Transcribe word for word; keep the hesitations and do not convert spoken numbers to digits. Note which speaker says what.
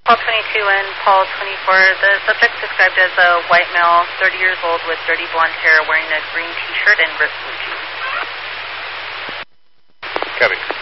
Speaker 1: Paul twenty-two and Paul twenty-four, the subject described as a white male, thirty years old with dirty blonde hair, wearing a green t-shirt and ripped blue jeans.
Speaker 2: Copy.